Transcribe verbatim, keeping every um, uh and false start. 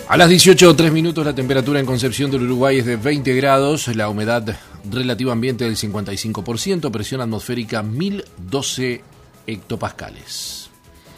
A las dieciocho o tres minutos la temperatura en Concepción del Uruguay es de veinte grados, la humedad relativa ambiente del cincuenta y cinco por ciento, presión atmosférica mil doce hectopascales.